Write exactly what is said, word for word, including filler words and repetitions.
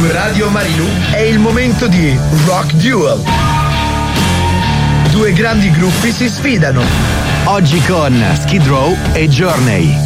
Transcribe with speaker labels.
Speaker 1: Su Radio Marilù è il momento di Rock Duel. Due grandi gruppi si sfidano.
Speaker 2: Oggi con Skid Row e Journey.